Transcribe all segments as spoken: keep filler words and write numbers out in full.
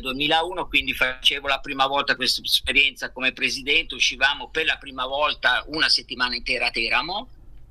duemilauno, quindi facevo la prima volta questa esperienza come presidente. Uscivamo per la prima volta una settimana intera a Teramo.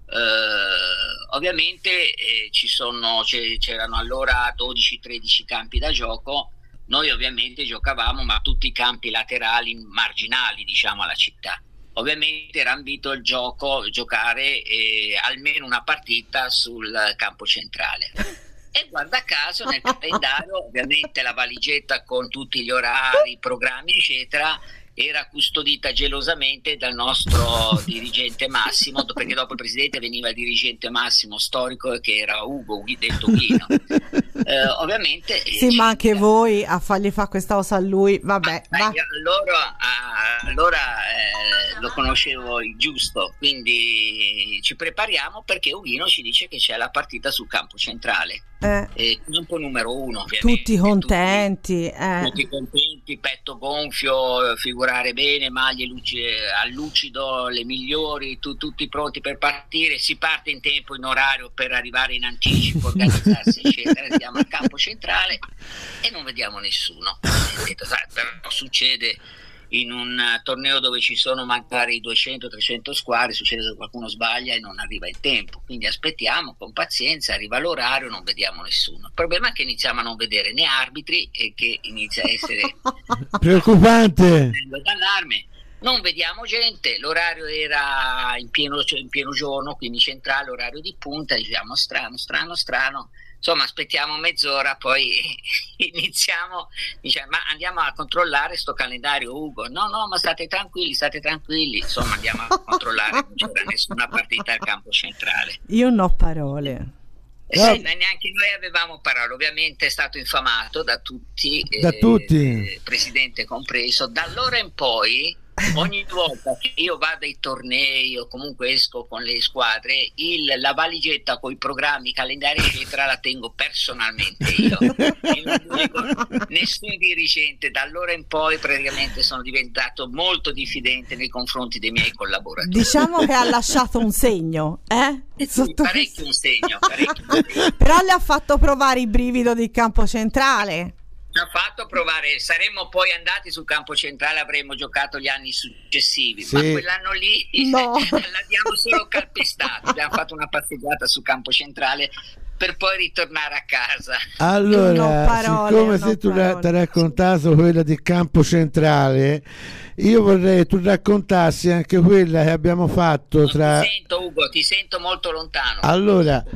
Uh, ovviamente eh, ci sono, c'erano allora dodici tredici campi da gioco. Noi ovviamente giocavamo, ma tutti i campi laterali marginali, diciamo, alla città. Ovviamente era ambito il gioco, giocare eh, almeno una partita sul campo centrale. E guarda caso nel calendario, ovviamente la valigetta con tutti gli orari, i programmi eccetera era custodita gelosamente dal nostro dirigente massimo, perché dopo il presidente veniva il dirigente massimo storico che era Ugo, detto Ghino. Eh, ovviamente sì, eh, ma anche eh, voi a fargli fare questa cosa a lui, vabbè. Ma, va. Allora, allora eh, lo conoscevo il giusto, quindi ci prepariamo perché Ughino ci dice che c'è la partita sul campo centrale. Eh. Eh, campo numero uno, ovviamente. Tutti contenti, tutti, eh. tutti contenti, petto gonfio, figurare bene, maglie luci, al lucido, le migliori, tu, tutti pronti per partire. Si parte in tempo, in orario per arrivare in anticipo, organizzarsi eccetera. Andiamo al campo centrale e non vediamo nessuno. Detto, sai, però succede in un torneo dove ci sono magari duecento trecento squadre, succede che qualcuno sbaglia e non arriva in tempo, quindi aspettiamo con pazienza, arriva l'orario, non vediamo nessuno. Il problema è che iniziamo a non vedere né arbitri e che inizia a essere preoccupante, d'allarme. Non vediamo gente, l'orario era in pieno, cioè in pieno giorno, quindi centrale, orario di punta, diciamo strano, strano, strano. Insomma, aspettiamo mezz'ora, poi iniziamo, dice, ma andiamo a controllare sto calendario, Ugo. No, no, ma state tranquilli, state tranquilli. Insomma, andiamo a controllare, non c'era nessuna partita al campo centrale. Io non ho parole. Eh, no. Sì, neanche noi avevamo parole, ovviamente è stato infamato da tutti, da eh, tutti. Eh, presidente compreso. Da allora in poi, ogni volta che io vado ai tornei o comunque esco con le squadre, il, la valigetta con i programmi, calendari eccetera la tengo personalmente io. Io non dico nessun dirigente. Da allora in poi praticamente sono diventato molto diffidente nei confronti dei miei collaboratori. Diciamo che ha lasciato un segno, eh? Sì, parecchio un segno, parecchio un segno. Però le ha fatto provare il brivido di campo centrale. Ci ha fatto provare, saremmo poi andati sul campo centrale, avremmo giocato gli anni successivi, sì. Ma quell'anno lì no. l'abbiamo solo calpestato, abbiamo fatto una passeggiata sul campo centrale per poi ritornare a casa. Allora, parole, siccome se tu ti hai raccontato quella del campo centrale, io vorrei che tu raccontassi anche quella che abbiamo fatto non tra... Ti sento Ugo, ti sento molto lontano. Allora,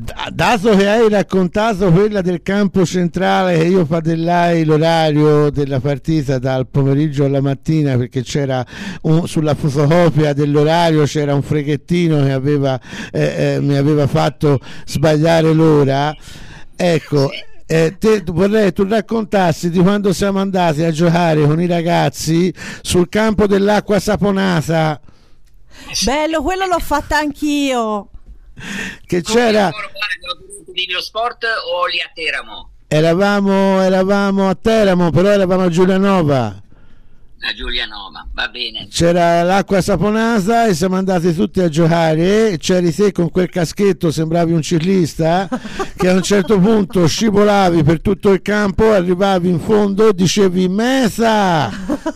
dato che hai raccontato quella del campo centrale, che io padellai l'orario della partita dal pomeriggio alla mattina perché c'era un, sulla fotocopia dell'orario c'era un freghettino che aveva, eh, eh, mi aveva fatto sbagliare l'ora, ecco. Eh, te, vorrei tu raccontassi di quando siamo andati a giocare con i ragazzi sul campo dell'Acqua Saponata. Bello, quello l'ho fatta anch'io. Che c'era Lo sport o lì a Teramo? Eravamo, eravamo a Teramo, però eravamo a Giulianova. A Giulianova, va bene. C'era l'Acqua Saponata e siamo andati tutti a giocare. C'eri te con quel caschetto, sembravi un ciclista che a un certo punto scivolavi per tutto il campo, arrivavi in fondo e dicevi mesa.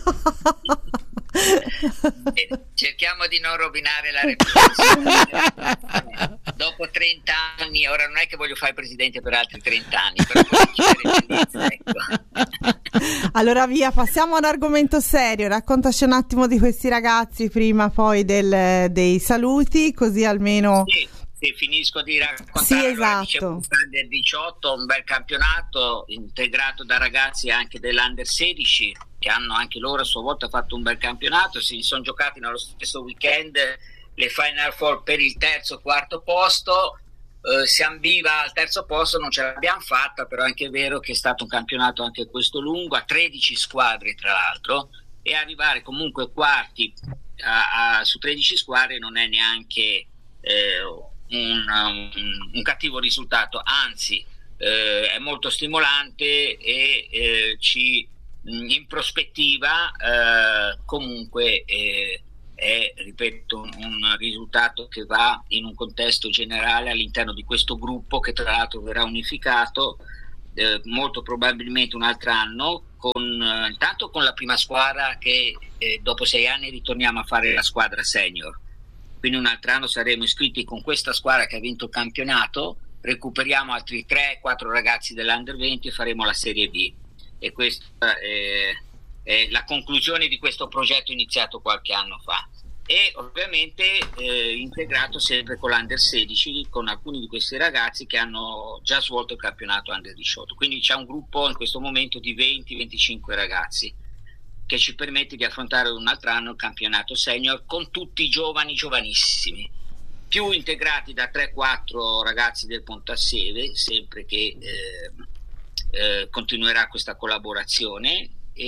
Bene, cerchiamo di non rovinare la reputazione. Dopo trenta anni, ora non è che voglio fare presidente per altri trenta anni, però bellezza, ecco. Allora via, passiamo ad argomento serio. Raccontaci un attimo di questi ragazzi prima poi del, dei saluti, così almeno sì, sì, finisco di raccontare. Sì, allora, esatto. Dicevo, del diciotto, un bel campionato integrato da ragazzi anche dell'Under sedici che hanno anche loro a sua volta fatto un bel campionato. Si sono giocati nello stesso weekend le Final Four per il terzo quarto posto. Uh, si ambiva al terzo posto, non ce l'abbiamo fatta, però è anche vero che è stato un campionato anche questo lungo, a tredici squadre tra l'altro, e arrivare comunque quarti a, a, su tredici squadre non è neanche eh, un, un, un cattivo risultato, anzi eh, è molto stimolante e eh, ci in prospettiva eh, comunque eh, è, ripeto, un risultato che va in un contesto generale all'interno di questo gruppo che tra l'altro verrà unificato eh, molto probabilmente un altro anno con eh, intanto con la prima squadra che eh, dopo sei anni ritorniamo a fare la squadra senior, quindi un altro anno saremo iscritti con questa squadra che ha vinto il campionato, recuperiamo altri tre quattro ragazzi dell'Under venti e faremo la Serie B, e questa è, è la conclusione di questo progetto iniziato qualche anno fa, e ovviamente eh, integrato sempre con l'Under sedici, con alcuni di questi ragazzi che hanno già svolto il campionato Under diciotto, quindi c'è un gruppo in questo momento di venti venticinque ragazzi che ci permette di affrontare un altro anno il campionato senior con tutti giovani giovanissimi, più integrati da tre quattro ragazzi del Pontassieve, sempre che eh, eh, continuerà questa collaborazione.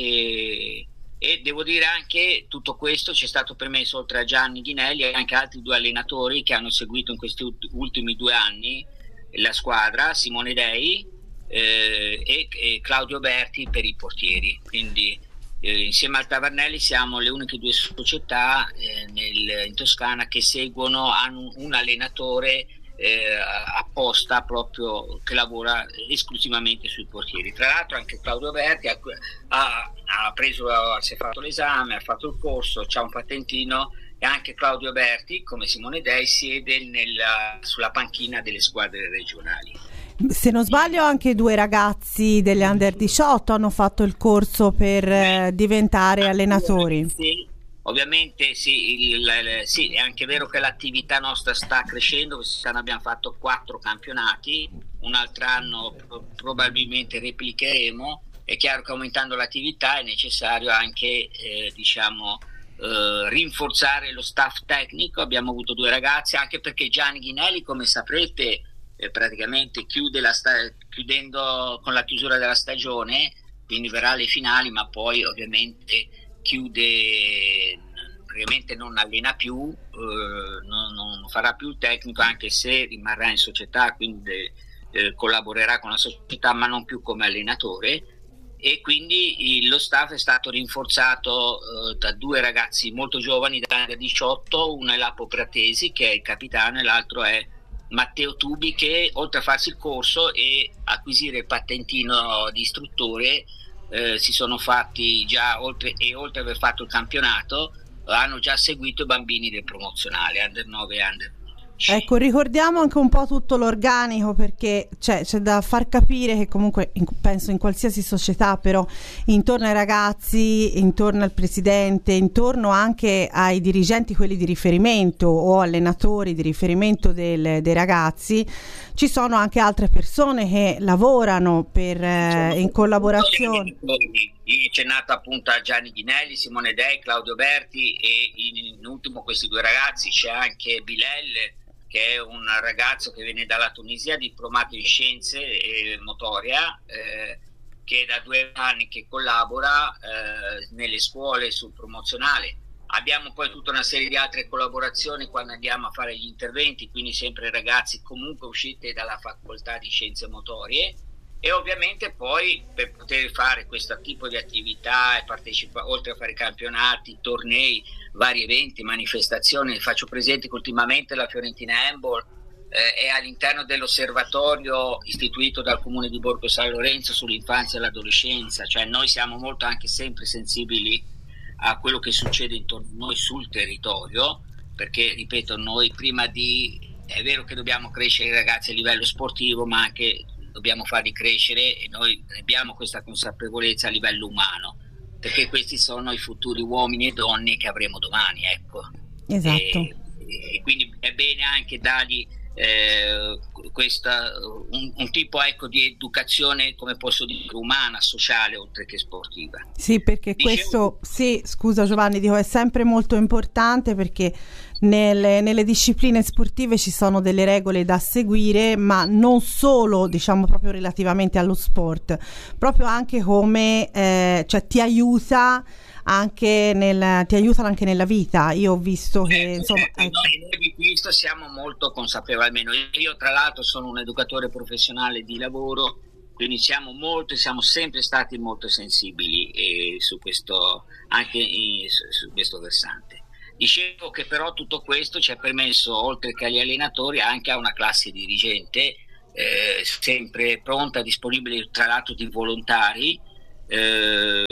E E devo dire anche tutto questo ci è stato permesso, oltre a Gianni Ghinelli, e anche altri due allenatori che hanno seguito in questi ultimi due anni la squadra, Simone Dei eh, e, e Claudio Berti per i portieri. Quindi eh, insieme al Tavernelli siamo le uniche due società eh, nel, in Toscana che seguono, hanno un allenatore Eh, apposta proprio che lavora esclusivamente sui portieri. Tra l'altro anche Claudio Berti ha, ha, ha preso, si è fatto l'esame, ha fatto il corso, c'ha un patentino, e anche Claudio Berti, come Simone Dei, siede nella, sulla panchina delle squadre regionali. Se non sbaglio anche due ragazzi degli Under diciotto hanno fatto il corso per eh, diventare allenatori. Sì. Ovviamente sì, il, il, sì, è anche vero che l'attività nostra sta crescendo. Quest'anno abbiamo fatto quattro campionati, un altro anno pro- probabilmente replicheremo. È chiaro che aumentando l'attività è necessario anche eh, diciamo eh, rinforzare lo staff tecnico. Abbiamo avuto due ragazzi, anche perché Gianni Ghinelli, come saprete, eh, praticamente chiude la sta- chiudendo con la chiusura della stagione, quindi verrà alle finali, ma poi ovviamente chiude, praticamente non allena più, eh, non, non farà più il tecnico, anche se rimarrà in società, quindi eh, collaborerà con la società, ma non più come allenatore. E quindi il, lo staff è stato rinforzato eh, da due ragazzi molto giovani dall'Under diciotto, uno è Lapo Pratesi che è il capitano e l'altro è Matteo Tubi, che oltre a farsi il corso e acquisire il patentino di istruttore Eh, si sono fatti già, oltre, e oltre ad aver fatto il campionato, hanno già seguito i bambini del promozionale Under nove e Under undici. Ecco, ricordiamo anche un po' tutto l'organico, perché c'è, c'è da far capire che comunque in, penso in qualsiasi società, però intorno ai ragazzi, intorno al presidente, intorno anche ai dirigenti, quelli di riferimento o allenatori di riferimento del, dei ragazzi, ci sono anche altre persone che lavorano per, eh, in collaborazione. C'è nato appunto a Gianni Ghinelli, Simone Dei, Claudio Berti, e in, in ultimo questi due ragazzi c'è anche Bilal, che è un ragazzo che viene dalla Tunisia, diplomato in scienze e motoria, eh, che da due anni che collabora eh, nelle scuole sul promozionale. Abbiamo poi tutta una serie di altre collaborazioni quando andiamo a fare gli interventi, quindi sempre ragazzi comunque usciti dalla facoltà di scienze motorie. E ovviamente poi per poter fare questo tipo di attività e partecipare, oltre a fare campionati, tornei, vari eventi, manifestazioni, faccio presente che ultimamente la Fiorentina Handball eh, è all'interno dell'osservatorio istituito dal comune di Borgo San Lorenzo sull'infanzia e l'adolescenza, cioè noi siamo molto anche sempre sensibili a quello che succede intorno a noi sul territorio, perché ripeto, noi prima di, è vero che dobbiamo crescere i ragazzi a livello sportivo, ma anche dobbiamo farli crescere, e noi abbiamo questa consapevolezza a livello umano, perché questi sono i futuri uomini e donne che avremo domani, ecco. Esatto. E, e quindi è bene anche dargli eh, questa, un, un tipo ecco di educazione, come posso dire, umana, sociale, oltre che sportiva. Sì, perché Dicevo... questo, sì, scusa Giovanni, dico, è sempre molto importante, perché Nelle, nelle discipline sportive ci sono delle regole da seguire, ma non solo, diciamo, proprio relativamente allo sport, proprio anche come eh, cioè ti aiuta anche nel, ti aiutano anche nella vita. Io ho visto che certo, insomma certo. ecco. Noi, noi di questo siamo molto consapevoli, almeno io tra l'altro sono un educatore professionale di lavoro, quindi siamo molto, siamo sempre stati molto sensibili eh, su questo, anche in, su, su questo versante. Dicevo che però tutto questo ci ha permesso, oltre che agli allenatori, anche a una classe dirigente eh, sempre pronta, disponibile, tra l'altro di volontari. Eh, ci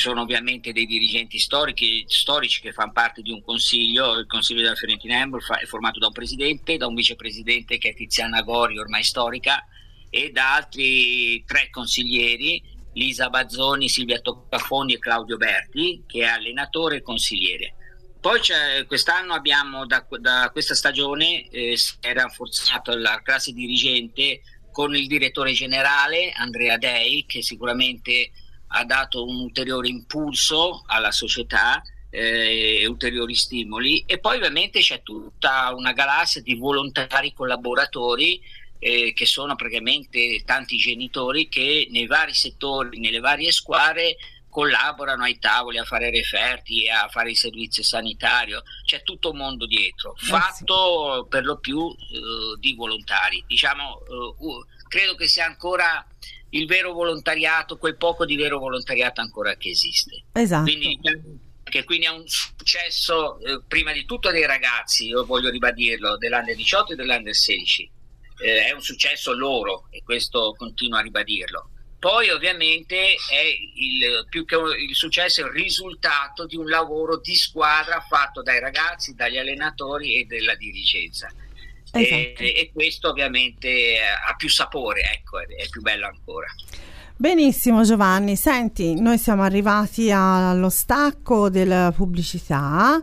sono ovviamente dei dirigenti storici, storici che fanno parte di un consiglio. Il consiglio della Fiorentina Handball è formato da un presidente, da un vicepresidente che è Tiziana Gori, ormai storica, e da altri tre consiglieri, Lisa Bazzoni, Silvia Toccafondi e Claudio Berti, che è allenatore e consigliere. Poi c'è, quest'anno abbiamo, da, da questa stagione, eh, si è rafforzata la classe dirigente con il direttore generale Andrea Dei, che sicuramente ha dato un ulteriore impulso alla società, eh, ulteriori stimoli, e poi ovviamente c'è tutta una galassia di volontari collaboratori, eh, che sono praticamente tanti genitori che nei vari settori, nelle varie squadre collaborano ai tavoli, a fare referti, a fare il servizio sanitario. C'è tutto un mondo dietro, fatto sì. per lo più uh, di volontari. Diciamo, uh, uh, credo che sia ancora il vero volontariato, quel poco di vero volontariato ancora che esiste. Esatto. Quindi, che quindi è un successo eh, prima di tutto dei ragazzi, io voglio ribadirlo, dell'Under diciotto e dell'Under sedici. Eh, è un successo loro, e questo continuo a ribadirlo. Poi ovviamente è il, più che il successo è il risultato di un lavoro di squadra fatto dai ragazzi, dagli allenatori e dalla dirigenza. Esatto. E, e questo ovviamente ha più sapore, ecco, è, è più bello ancora. Benissimo Giovanni, senti, noi siamo arrivati allo stacco della pubblicità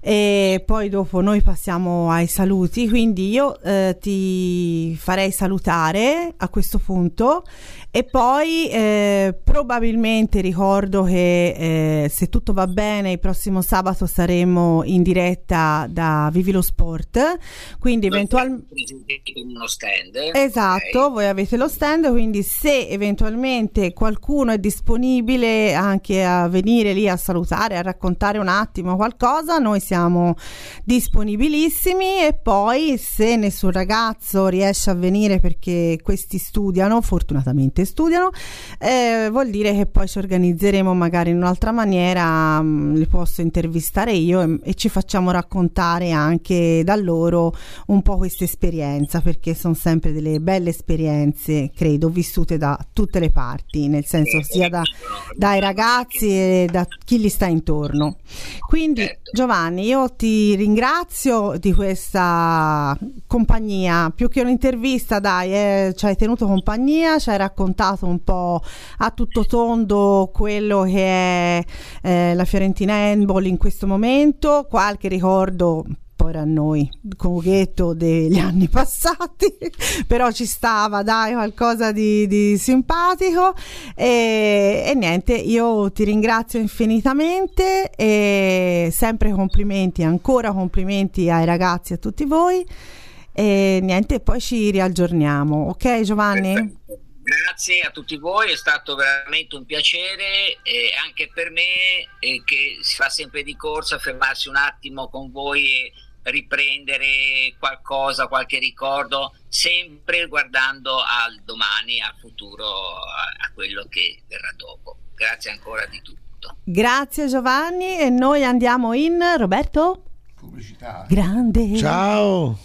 e poi dopo noi passiamo ai saluti, quindi io eh, ti farei salutare a questo punto e poi eh, probabilmente ricordo che eh, se tutto va bene il prossimo sabato saremo in diretta da Vivi lo Sport, quindi eventualmente uno stand. Esatto, okay. Voi avete lo stand, quindi se eventualmente qualcuno è disponibile anche a venire lì a salutare, a raccontare un attimo qualcosa, noi siamo disponibilissimi. E poi se nessun ragazzo riesce a venire perché questi studiano, fortunatamente studiano, eh, vuol dire che poi ci organizzeremo magari in un'altra maniera, mh, li posso intervistare io e, e ci facciamo raccontare anche da loro un po' questa esperienza, perché sono sempre delle belle esperienze, credo, vissute da tutte le parti, nel senso sia da, dai ragazzi e da chi gli sta intorno. Quindi Giovanni, io ti ringrazio di questa compagnia, più che un'intervista, dai, eh, ci hai tenuto compagnia, ci hai raccontato un po' a tutto tondo quello che è eh, la Fiorentina Handball in questo momento, qualche ricordo poi a noi conghetto degli anni passati, però ci stava, dai, qualcosa di, di simpatico e, e niente, io ti ringrazio infinitamente e sempre complimenti, ancora complimenti ai ragazzi, a tutti voi, e niente, poi ci riaggiorniamo, ok Giovanni? Perfetto. Grazie a tutti voi, è stato veramente un piacere, eh, anche per me, eh, che si fa sempre di corsa, fermarsi un attimo con voi e riprendere qualcosa, qualche ricordo, sempre guardando al domani, al futuro, a, a quello che verrà dopo. Grazie ancora di tutto. Grazie Giovanni, e noi andiamo in Roberto? Pubblicità. Grande. Ciao.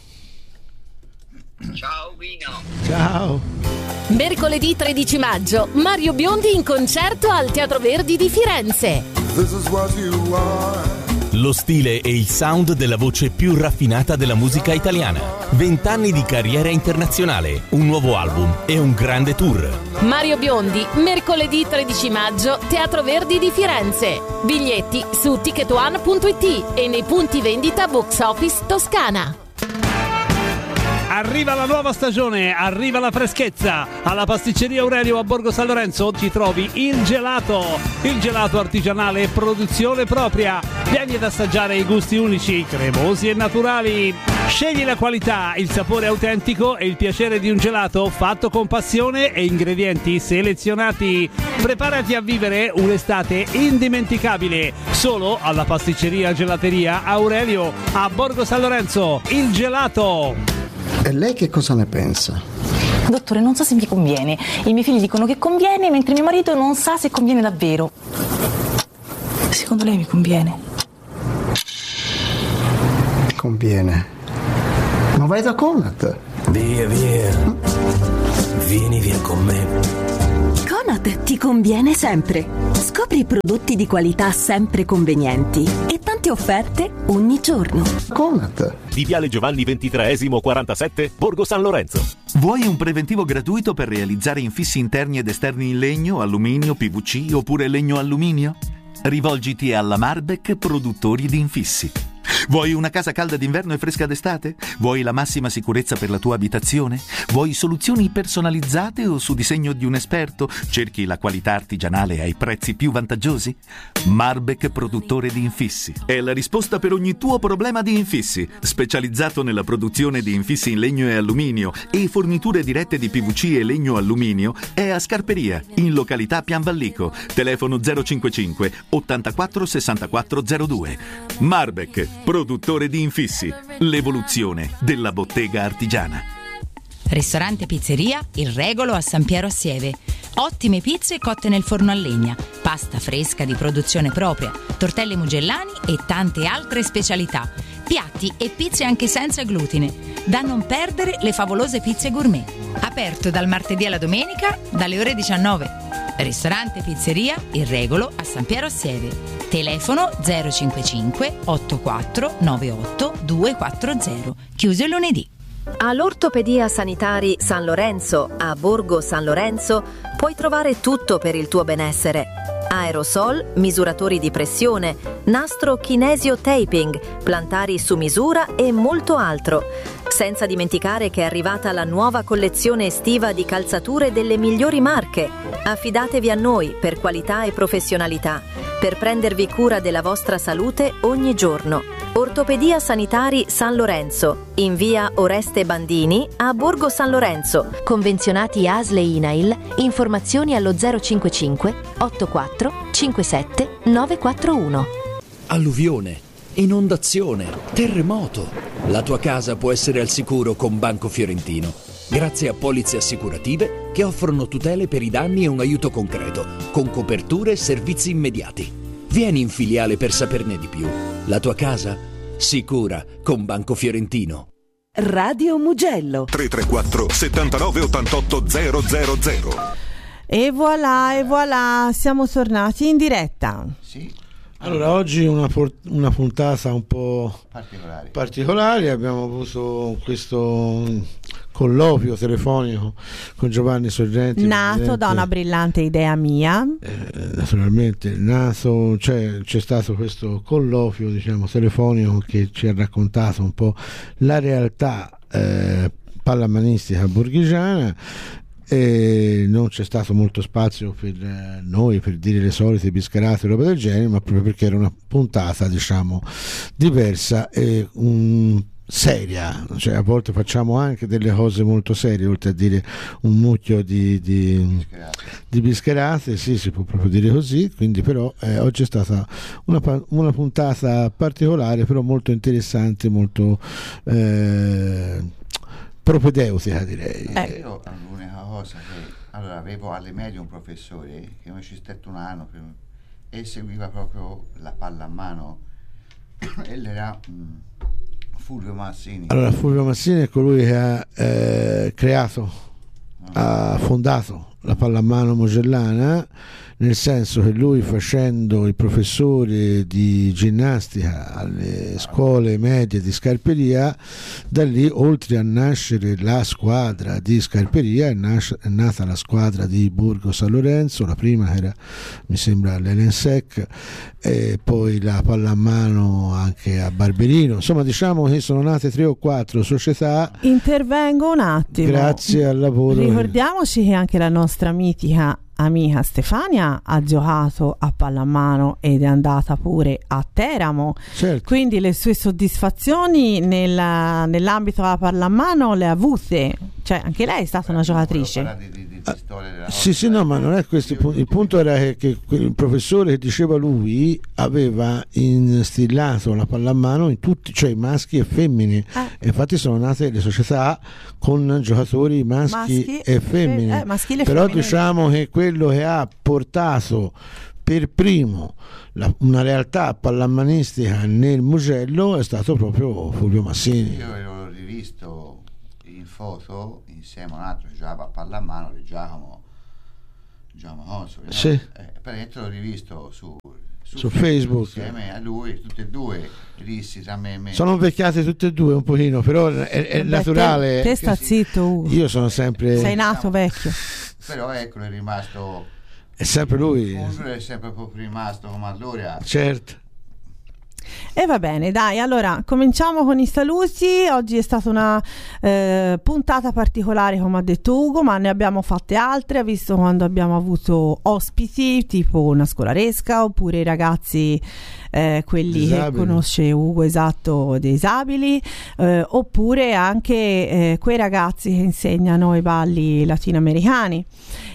Ciao Vino. Ciao. Mercoledì tredici maggio, Mario Biondi in concerto al Teatro Verdi di Firenze. This is what you are. Lo stile e il sound della voce più raffinata della musica italiana. Vent'anni di carriera internazionale, un nuovo album e un grande tour. Mario Biondi, mercoledì tredici maggio, Teatro Verdi di Firenze. Biglietti su ticket one punto it e nei punti vendita Box Office Toscana. Arriva la nuova stagione, arriva la freschezza. Alla pasticceria Aurelio a Borgo San Lorenzo ci trovi il gelato, il gelato artigianale produzione propria. Vieni ad assaggiare i gusti unici, cremosi e naturali. Scegli la qualità, il sapore autentico e il piacere di un gelato fatto con passione e ingredienti selezionati. Preparati a vivere un'estate indimenticabile solo alla pasticceria gelateria Aurelio a Borgo San Lorenzo. Il gelato. E lei che cosa ne pensa? Dottore, non so se mi conviene. I miei figli dicono che conviene, mentre mio marito non sa se conviene davvero. Secondo lei mi conviene? Conviene. Ma vai da Conad. Via, via. Vieni via con me. Conad ti conviene sempre. Scopri prodotti di qualità sempre convenienti e tante offerte ogni giorno. Conad. Di Viale Giovanni ventitreesimo quarantasette, Borgo San Lorenzo. Vuoi un preventivo gratuito per realizzare infissi interni ed esterni in legno, alluminio, P V C oppure legno-alluminio? Rivolgiti alla Marbeck Produttori di Infissi. Vuoi una casa calda d'inverno e fresca d'estate? Vuoi la massima sicurezza per la tua abitazione? Vuoi soluzioni personalizzate o su disegno di un esperto? Cerchi la qualità artigianale ai prezzi più vantaggiosi? Marbeck Produttore di Infissi è la risposta per ogni tuo problema di infissi. Specializzato nella produzione di infissi in legno e alluminio e forniture dirette di P V C e legno-alluminio, è a Scarperia, in località Pianvallico. Telefono zero cinquantacinque ottantaquattro sessantaquattro zero due. Marbeck Produttore di Infissi, l'evoluzione della bottega artigiana. Ristorante Pizzeria Il Regolo a San Piero a Sieve. Ottime pizze cotte nel forno a legna, pasta fresca di produzione propria, tortelli mugellani e tante altre specialità. Piatti e pizze anche senza glutine. Da non perdere le favolose pizze gourmet. Aperto dal martedì alla domenica dalle ore diciannove. Ristorante Pizzeria Il Regolo a San Piero a Sieve. Telefono zero cinquantacinque ottantaquattro novantotto duecentoquaranta. Chiuso il lunedì. All'Ortopedia Sanitari San Lorenzo, a Borgo San Lorenzo, puoi trovare tutto per il tuo benessere. Aerosol, misuratori di pressione, nastro kinesio taping, plantari su misura e molto altro. Senza dimenticare che è arrivata la nuova collezione estiva di calzature delle migliori marche. Affidatevi a noi per qualità e professionalità, per prendervi cura della vostra salute ogni giorno. Ortopedia Sanitari San Lorenzo, in via Oreste Bandini a Borgo San Lorenzo. Convenzionati A S L e INAIL. Informazioni allo zero cinquantacinque ottantaquattro cinquantasette novecentoquarantuno. Alluvione, inondazione, terremoto. La tua casa può essere al sicuro con Banco Fiorentino, grazie a polizze assicurative che offrono tutele per i danni e un aiuto concreto, con coperture e servizi immediati. Vieni in filiale per saperne di più. La tua casa? Sicura con Banco Fiorentino. Radio Mugello tre tre quattro settantanove ottantotto zero zero zero. E voilà, e voilà, siamo tornati in diretta. Sì. Allora, oggi una, una puntata un po' particolare. particolare. Abbiamo avuto questo colloquio telefonico con Giovanni Sorgenti, nato presidente. da una brillante idea mia. Eh, naturalmente, nato, cioè, c'è stato questo colloquio, diciamo, telefonico che ci ha raccontato un po' la realtà eh, pallamanistica borghigiana. E non c'è stato molto spazio per eh, noi per dire le solite bischerate e roba del genere, ma proprio perché era una puntata, diciamo, diversa e um, seria, cioè a volte facciamo anche delle cose molto serie, oltre a dire un mucchio di, di, di bischerate, sì, si può proprio dire così. Quindi però eh, oggi è stata una, una puntata particolare, però molto interessante, molto eh, propedeutica, direi. Eh. Io l'unica cosa che allora avevo alle medie un professore che mi ci stette un anno per, e seguiva proprio la palla a mano e era mh, Fulvio Massini. Allora Fulvio Massini è colui che ha eh, creato, no. ha fondato la pallamano mugellana, nel senso che lui, facendo il professore di ginnastica alle scuole medie di Scarperia, da lì, oltre a nascere la squadra di Scarperia, è, nas- è nata la squadra di Borgo San Lorenzo, la prima era, mi sembra, l'Elensec, e poi la pallamano anche a Barberino. Insomma, diciamo che sono nate tre o quattro società. Intervengo un attimo. Grazie al lavoro. Ricordiamoci che anche la nostra mitica amica Stefania ha giocato a pallamano ed è andata pure a Teramo, certo. Quindi le sue soddisfazioni nella, nell'ambito della pallamano le ha avute, cioè anche lei è stata una giocatrice. Di, di, di ah, sì sì no ma non è questo il punto. Il punto era che, che il professore che diceva lui aveva instillato la pallamano in tutti, cioè maschi e femmine, eh. e infatti sono nate le società con giocatori maschi, maschi e femmine, eh, maschile e però femminile. Diciamo che quello che ha portato per primo la, una realtà pallamanistica nel Mugello è stato proprio Fulvio Massini. Io l'ho rivisto in foto insieme a un altro che giocava a pallamano, di Giacomo, Giacomo Consoli, no? Sì. Eh, praticamente l'ho rivisto su, su, su Facebook insieme a lui, tutti e due rissi tra me e me. Sono invecchiate tutte e due un pochino, però è, è Beh, naturale. Te, te sta zitto, Ugo. Io sono sempre. Sei nato vecchio. Però ecco, è rimasto. È sempre lui. È sempre proprio rimasto come allora. Certo. E va bene, dai, allora cominciamo con i saluti. Oggi è stata una eh, puntata particolare, come ha detto Ugo, ma ne abbiamo fatte altre, visto quando abbiamo avuto ospiti tipo una scolaresca, oppure i ragazzi eh, quelli disabili. Che conosce Ugo, esatto, disabili, eh, oppure anche eh, quei ragazzi che insegnano i balli latinoamericani.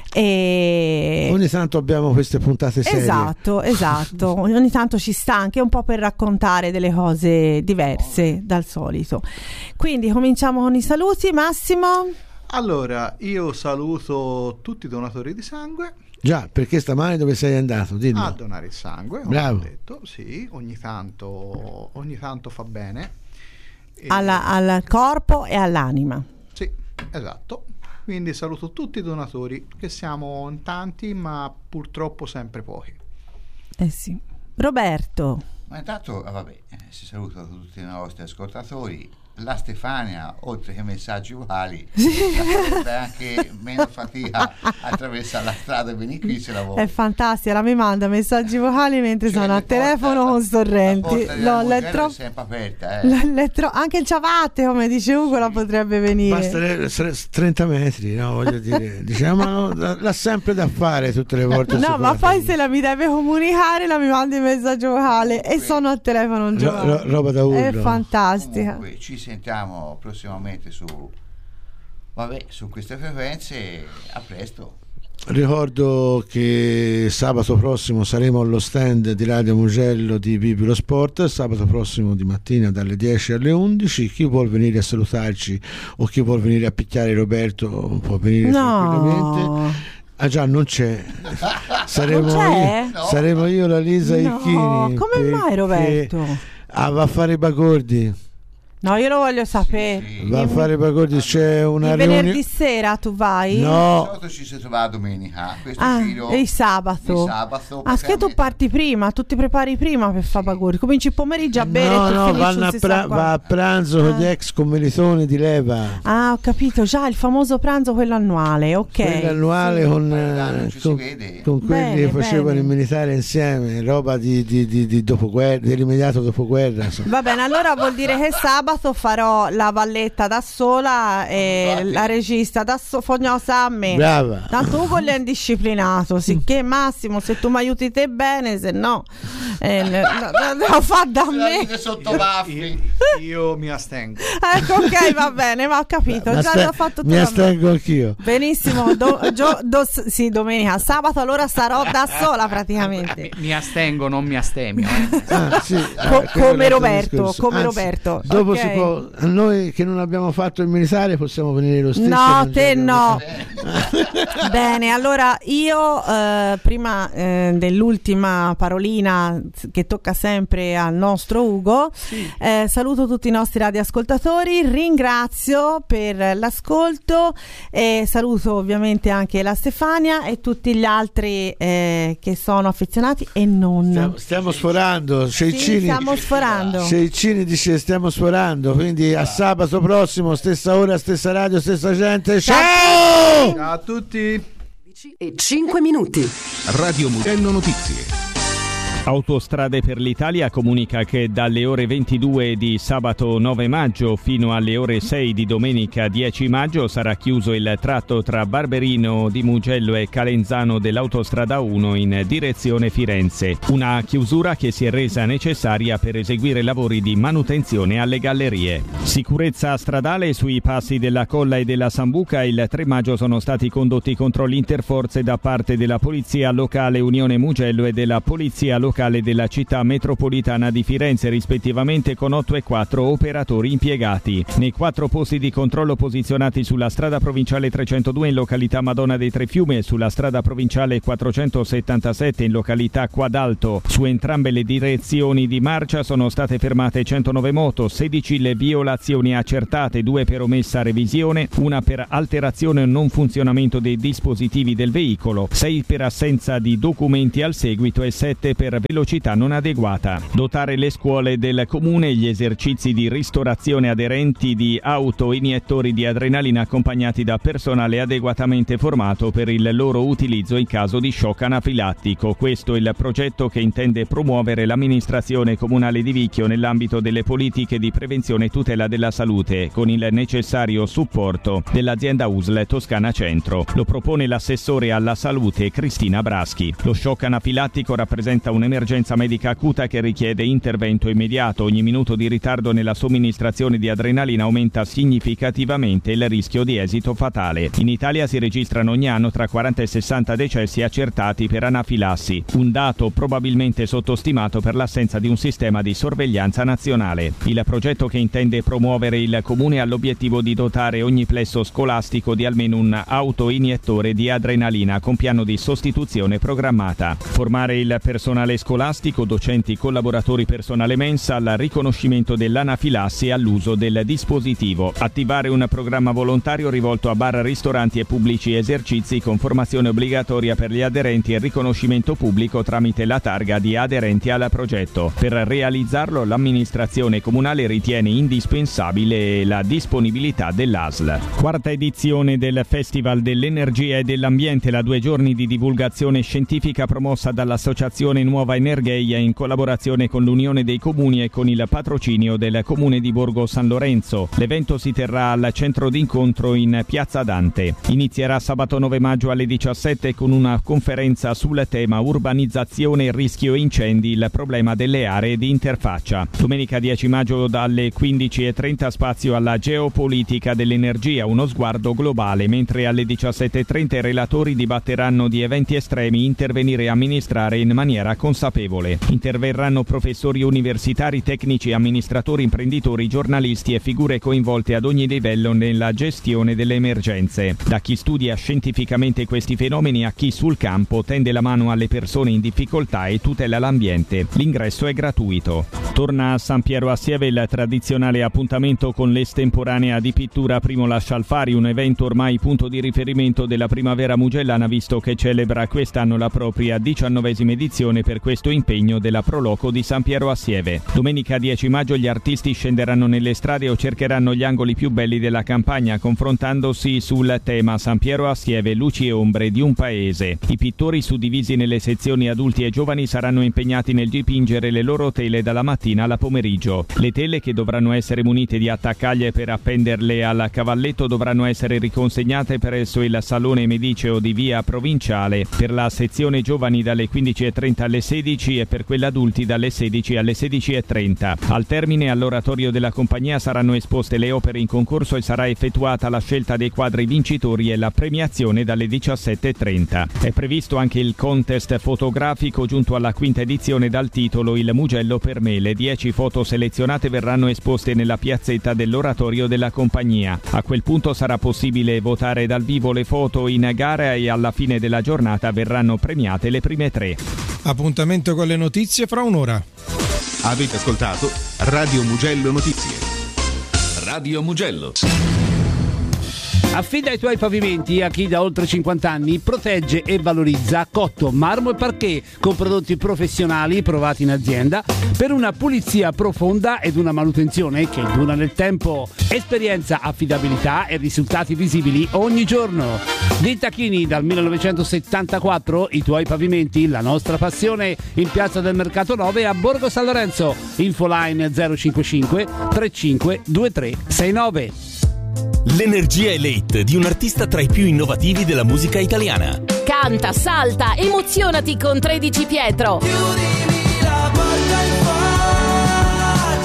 E ogni tanto abbiamo queste puntate serie. Esatto, esatto. Ogni tanto ci sta anche un po' per raccontare delle cose diverse dal solito. Quindi cominciamo con i saluti. Massimo? Allora, io saluto tutti i donatori di sangue. Già, perché stamane dove sei andato? Dillo. A donare il sangue, come bravo. Ho detto, sì, ogni tanto, ogni tanto fa bene. E... Alla, al corpo e all'anima. Sì, esatto. Quindi saluto tutti i donatori, che siamo in tanti, ma purtroppo sempre pochi. Eh sì. Roberto. Ma intanto, vabbè, eh, si saluta tutti i nostri ascoltatori. La Stefania, oltre che messaggi uguali, farebbe anche meno fatica a attraversare la strada e venire qui se la vuole. È fantastica, la mi manda messaggi vocali mentre cioè, sono a telefono con Sorrenti. No, l'elettro... è sempre aperta. Eh. L'elettro... Anche il ciabatte, come dice Ugo, sì. La potrebbe venire. Basta trenta metri, no? Voglio dire, diciamo, no, l'ha sempre da fare tutte le volte. No, ma poi se la mi deve comunicare, la mi manda il messaggio vocale comunque, e sono a telefono un ro- ro- roba da urlo. È fantastica. Comunque, ci sentiamo prossimamente su vabbè su queste frequenze. A presto. Ricordo che sabato prossimo saremo allo stand di Radio Mugello di Bibilo Sport, sabato prossimo di mattina dalle dieci alle undici. Chi vuol venire a salutarci o chi vuol venire a picchiare Roberto può venire no. tranquillamente. Ah già, non c'è. Saremo, non c'è? Io, no. saremo io, la Lisa e no. il Chini. Come mai Roberto? Ah, va a fare i bagordi. No, io lo voglio sapere. Sì, sì. Va a fare i bagordi, c'è una il riunione. Venerdì sera tu vai? No. Ci si trova domenica. Questo ah, giro e il sabato. Il sabato ah, che tu parti prima, tu ti prepari prima per fare bagordi. Cominci il pomeriggio a bere no, e no, vanno a pra- va a pranzo ah. con gli ex commilitoni di leva. Ah, ho capito, già il famoso pranzo quello annuale, ok. Quello annuale sì. con, eh, con, con quelli bene, che facevano bene. Il militare insieme, roba di, di, di, di dopoguerra, dell'immediato dopoguerra. Insomma. Va bene, allora vuol dire che sabato farò la valletta da sola e Infatti. La regista da sola, fognosa a me. Brava. Tanto Ugo è indisciplinato, sicché Massimo se tu mi aiuti te bene, se no eh, lo, lo fa da me. Sotto io, io mi astengo. Ecco, ok, va bene, ma ho capito. Già aste- l'ho fatto mi astengo anch'io. Benissimo, do, gio, do, sì, domenica, sabato allora sarò da sola praticamente. Mi, mi astengo, non mi astemio. Eh. Ah, sì. Co- eh, come Roberto, come Anzi, Roberto. Dopo okay. si può. Noi che non abbiamo fatto il militare possiamo venire lo stesso. No, te no. Bene, allora io eh, prima eh, dell'ultima parolina che tocca sempre al nostro Ugo, sì. eh, saluto tutti i nostri radioascoltatori, ringrazio per l'ascolto e saluto ovviamente anche la Stefania e tutti gli altri eh, che sono affezionati e non. Stiamo, stiamo sforando, Ceicini. Sì, stiamo sforando. Ceicini dice stiamo sforando, quindi a sabato prossimo, stessa ora, stessa radio, stessa gente. Ciao! Ciao a tutti! E cinque minuti. Radio Mugello Notizie. Autostrade per l'Italia comunica che dalle ore ventidue di sabato nove maggio fino alle ore sei di domenica dieci maggio sarà chiuso il tratto tra Barberino di Mugello e Calenzano dell'autostrada uno in direzione Firenze. Una chiusura che si è resa necessaria per eseguire lavori di manutenzione alle gallerie. Sicurezza stradale sui passi della Colla e della Sambuca. Il tre maggio sono stati condotti controlli interforze da parte della Polizia Locale Unione Mugello e della Polizia Locale locale della città metropolitana di Firenze, rispettivamente con otto e quattro operatori impiegati. Nei quattro posti di controllo posizionati sulla strada provinciale trecentodue in località Madonna dei Tre Fiumi e sulla strada provinciale quattrocentosettantasette in località Quadalto, su entrambe le direzioni di marcia sono state fermate centonove moto, sedici le violazioni accertate, due per omessa revisione, una per alterazione o non funzionamento dei dispositivi del veicolo, sei per assenza di documenti al seguito e sette per velocità non adeguata. Dotare le scuole del comune e gli esercizi di ristorazione aderenti di auto iniettori di adrenalina accompagnati da personale adeguatamente formato per il loro utilizzo in caso di shock anafilattico. Questo è il progetto che intende promuovere l'amministrazione comunale di Vicchio nell'ambito delle politiche di prevenzione e tutela della salute, con il necessario supporto dell'azienda U S L Toscana Centro. Lo propone l'assessore alla salute Cristina Braschi. Lo shock anafilattico rappresenta un'emergenza medica acuta che richiede intervento immediato. Ogni minuto di ritardo nella somministrazione di adrenalina aumenta significativamente il rischio di esito fatale. In Italia si registrano ogni anno tra quaranta e sessanta decessi accertati per anafilassi, un dato probabilmente sottostimato per l'assenza di un sistema di sorveglianza nazionale. Il progetto, che intende promuovere il comune, ha l'obiettivo di dotare ogni plesso scolastico di almeno un autoiniettore di adrenalina con piano di sostituzione programmata. Formare il personale scolastico, docenti, collaboratori, personale mensa al riconoscimento dell'anafilassi e all'uso del dispositivo. Attivare un programma volontario rivolto a bar, ristoranti e pubblici esercizi con formazione obbligatoria per gli aderenti e riconoscimento pubblico tramite la targa di aderenti al progetto. Per realizzarlo l'amministrazione comunale ritiene indispensabile la disponibilità dell'A S L. Quarta edizione del Festival dell'Energia e dell'Ambiente, la due giorni di divulgazione scientifica promossa dall'Associazione Nuova Energeia in collaborazione con l'Unione dei Comuni e con il patrocinio del Comune di Borgo San Lorenzo. L'evento si terrà al centro d'incontro in Piazza Dante. Inizierà sabato nove maggio alle diciassette con una conferenza sul tema urbanizzazione, rischio incendi, il problema delle aree di interfaccia. Domenica dieci maggio dalle quindici e trenta spazio alla geopolitica dell'energia, uno sguardo globale, mentre alle diciassette e trenta i relatori dibatteranno di eventi estremi, intervenire e amministrare in maniera consapevole. Interverranno professori universitari, tecnici, amministratori, imprenditori, giornalisti e figure coinvolte ad ogni livello nella gestione delle emergenze. Da chi studia scientificamente questi fenomeni a chi sul campo tende la mano alle persone in difficoltà e tutela l'ambiente. L'ingresso è gratuito. Torna a San Piero a Sieve il tradizionale appuntamento con l'estemporanea di pittura Primo Lascialfari, un evento ormai punto di riferimento della primavera mugellana, visto che celebra quest'anno la propria diciannovesima edizione per questo impegno della Proloco di San Piero a Sieve. Domenica dieci maggio gli artisti scenderanno nelle strade o cercheranno gli angoli più belli della campagna, confrontandosi sul tema San Piero a Sieve, luci e ombre di un paese. I pittori, suddivisi nelle sezioni adulti e giovani, saranno impegnati nel dipingere le loro tele dalla mattina alla pomeriggio. Le tele, che dovranno essere munite di attaccaglie per appenderle al cavalletto, dovranno essere riconsegnate presso il Salone Mediceo di Via Provinciale per la sezione giovani dalle quindici e trenta alle sedici e per quella adulti dalle sedici alle sedici e trenta. Al termine, all'oratorio della compagnia saranno esposte le opere in concorso e sarà effettuata la scelta dei quadri vincitori e la premiazione dalle diciassette e trenta. È previsto anche il contest fotografico giunto alla quinta edizione dal titolo Il Mugello per me. Le dieci foto selezionate verranno esposte nella piazzetta dell'oratorio della compagnia. A quel punto sarà possibile votare dal vivo le foto in gara e alla fine della giornata verranno premiate le prime tre. Appuntamento con le notizie fra un'ora. Avete ascoltato Radio Mugello Notizie. Radio Mugello. Affida i tuoi pavimenti a chi da oltre cinquanta anni protegge e valorizza cotto, marmo e parquet con prodotti professionali provati in azienda per una pulizia profonda ed una manutenzione che dura nel tempo. Esperienza, affidabilità e risultati visibili ogni giorno. Dittachini dal millenovecentosettantaquattro, i tuoi pavimenti, la nostra passione, in Piazza del Mercato nove a Borgo San Lorenzo. Infoline zero cinquantacinque trentacinque ventitré sessantanove. L'energia elate di un artista tra i più innovativi della musica italiana. Canta, salta, emozionati con tredici Pietro. Chiudimi la porta in faccia.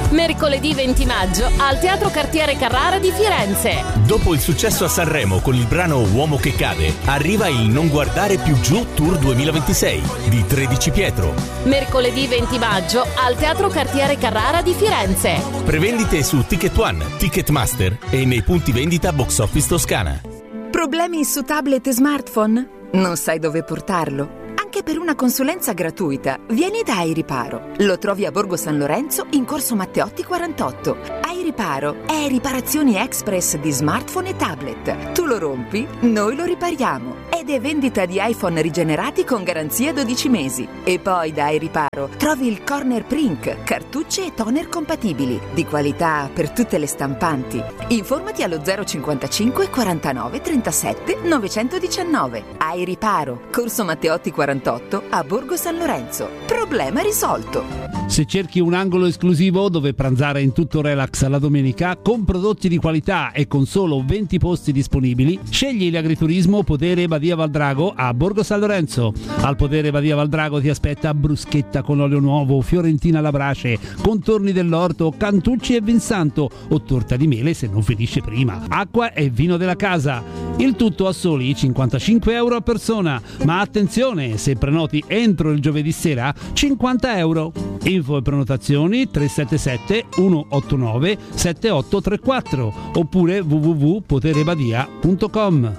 Mercoledì venti maggio al Teatro Cartiere Carrara di Firenze. Dopo il successo a Sanremo con il brano Uomo che cade, arriva il Non guardare più giù Tour duemilaventisei di tredici Pietro. Mercoledì venti maggio al Teatro Cartiere Carrara di Firenze. Prevendite su Ticket One, Ticketmaster e nei punti vendita Box Office Toscana. Problemi su tablet e smartphone? Non sai dove portarlo? Anche per una consulenza gratuita, vieni da iRiparo. Lo trovi a Borgo San Lorenzo in corso Matteotti quarantotto. iRiparo è riparazioni express di smartphone e tablet. Tu lo rompi, noi lo ripariamo. Ed è vendita di iPhone rigenerati con garanzia dodici mesi. E poi da iRiparo trovi il Corner Print, cartucce e toner compatibili, di qualità per tutte le stampanti. Informati allo zero cinquantacinque quarantanove trentasette novecentodiciannove. iRiparo, corso Matteotti quarantotto a Borgo San Lorenzo. Problema risolto. Se cerchi un angolo esclusivo dove pranzare in tutto relax la domenica con prodotti di qualità e con solo venti posti disponibili, scegli l'agriturismo Podere Badia Valdrago a Borgo San Lorenzo. Al Podere Badia Valdrago ti aspetta bruschetta con olio nuovo, fiorentina alla brace, contorni dell'orto, cantucci e vinsanto o torta di mele se non finisce prima. Acqua e vino della casa. Il tutto a soli cinquantacinque euro a persona. Ma attenzione, se prenoti entro il giovedì sera, cinquanta euro. Info e prenotazioni tre sette sette uno otto nove sette otto tre quattro oppure w w w punto poterebadia punto com.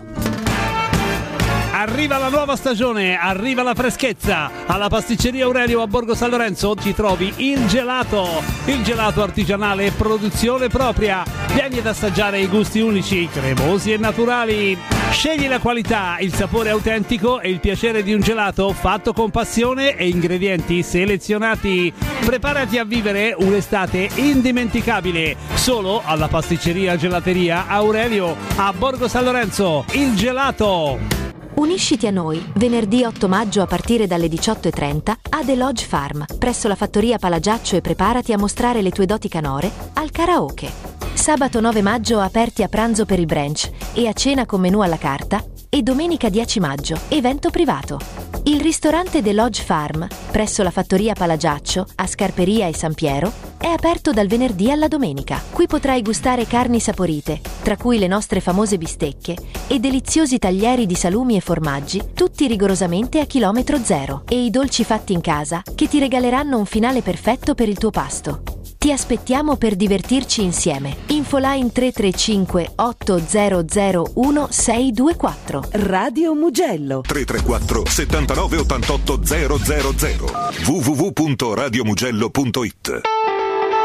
Arriva la nuova stagione, arriva la freschezza. Alla pasticceria Aurelio a Borgo San Lorenzo ci trovi il gelato, il gelato artigianale produzione propria. Vieni ad assaggiare i gusti unici, cremosi e naturali. Scegli la qualità, il sapore autentico e il piacere di un gelato fatto con passione e ingredienti selezionati. Preparati a vivere un'estate indimenticabile solo alla pasticceria Gelateria Aurelio a Borgo San Lorenzo. Il gelato. Unisciti a noi venerdì otto maggio a partire dalle diciotto e trenta a The Lodge Farm, presso la fattoria Palagiaccio, e preparati a mostrare le tue doti canore al karaoke. Sabato nove maggio aperti a pranzo per il brunch e a cena con menù alla carta, e domenica dieci maggio evento privato. Il ristorante The Lodge Farm, presso la fattoria Palagiaccio, a Scarperia e San Piero, è aperto dal venerdì alla domenica. Qui potrai gustare carni saporite, tra cui le nostre famose bistecche, e deliziosi taglieri di salumi e formaggi, tutti rigorosamente a chilometro zero, e i dolci fatti in casa, che ti regaleranno un finale perfetto per il tuo pasto. Ti aspettiamo per divertirci insieme. Infoline tre tre cinque otto zero zero uno sei due quattro. Radio Mugello tre tre quattro settantanove ottantotto zero zero zero w w w punto radio mugello punto it.